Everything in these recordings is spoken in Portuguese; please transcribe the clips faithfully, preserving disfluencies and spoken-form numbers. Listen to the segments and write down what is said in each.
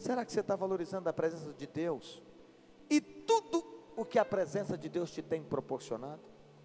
Será que você está valorizando a presença de Deus e tudo o que a presença de Deus te tem proporcionado?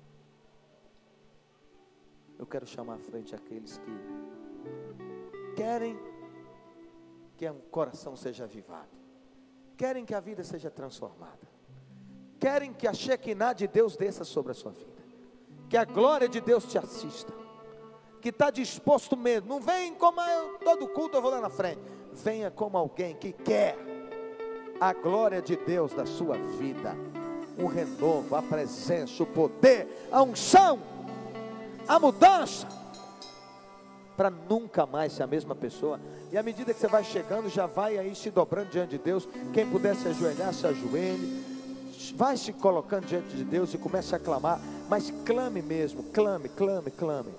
Eu quero chamar à frente aqueles que querem que um coração seja avivado, querem que a vida seja transformada, querem que a Shekinah de Deus desça sobre a sua vida, que a glória de Deus te assista, que está disposto mesmo. Não vem como eu, todo culto eu vou lá na frente. Venha como alguém que quer a glória de Deus da sua vida, um renovo, a presença, o poder, a unção, a mudança, para nunca mais ser a mesma pessoa. E à medida que você vai chegando, já vai aí se dobrando diante de Deus. Quem puder se ajoelhar, se ajoelhe, vai se colocando diante de Deus e comece a clamar, mas clame mesmo, clame, clame, clame.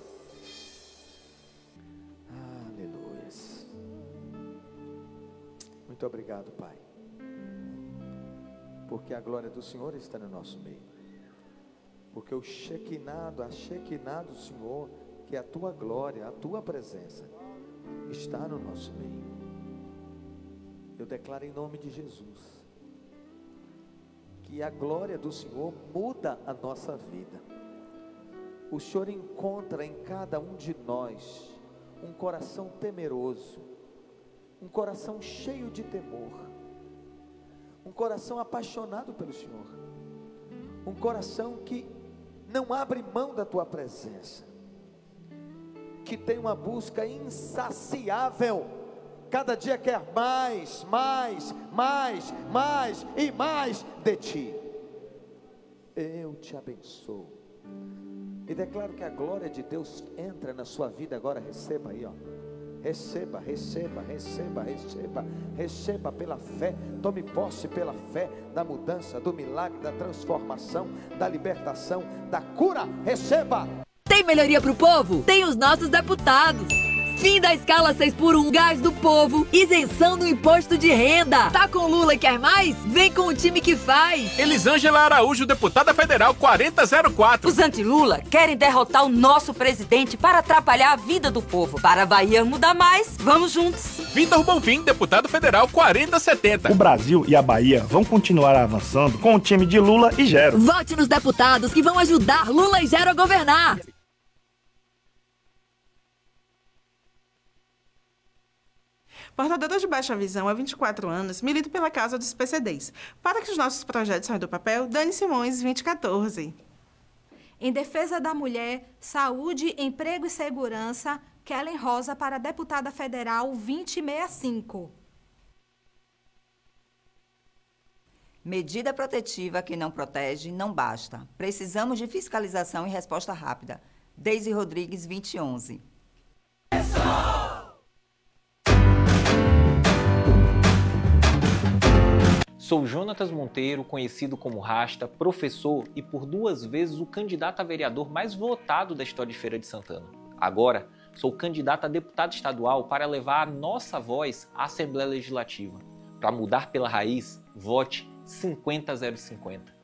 Aleluias. Muito obrigado, Pai, porque a glória do Senhor está no nosso meio, porque o Shekinah, a Shekinah do Senhor, que é a tua glória, a tua presença, está no nosso meio. Eu declaro em nome de Jesus, que a glória do Senhor muda a nossa vida. O Senhor encontra em cada um de nós um coração temeroso, um coração cheio de temor, um coração apaixonado pelo Senhor, um coração que não abre mão da tua presença, que tem uma busca insaciável, cada dia quer mais, mais, mais, mais e mais de ti. Eu te abençoo e declaro que a glória de Deus entra na sua vida agora. Receba aí, ó. Receba, receba, receba, receba, receba pela fé. Tome posse pela fé da mudança, do milagre, da transformação, da libertação, da cura. Receba. Tem melhoria pro povo? Tem os nossos deputados. Fim da escala seis por um, gás do povo, isenção do imposto de renda. Tá com Lula e quer mais? Vem com o time que faz. Elisângela Araújo, deputada federal quarenta zero quatro. Os anti-Lula querem derrotar o nosso presidente para atrapalhar a vida do povo. Para a Bahia mudar mais, vamos juntos. Vitor Bonfim, deputado federal quarenta setenta. O Brasil e a Bahia vão continuar avançando com o time de Lula e Gero. Vote nos deputados que vão ajudar Lula e Gero a governar. Portadora de baixa visão há vinte e quatro anos, milito pela causa dos P C Ds. Para que os nossos projetos saiam do papel, Dani Simões, vinte e quatorze. Em defesa da mulher, saúde, emprego e segurança, Kellen Rosa para deputada federal vinte e sessenta e cinco. Medida protetiva que não protege não basta. Precisamos de fiscalização e resposta rápida. Deise Rodrigues, vinte e onze. Sou Jonatas Monteiro, conhecido como Rasta, professor e por duas vezes o candidato a vereador mais votado da história de Feira de Santana. Agora, sou candidato a deputado estadual para levar a nossa voz à Assembleia Legislativa. Para mudar pela raiz, vote cinquenta zero cinquenta.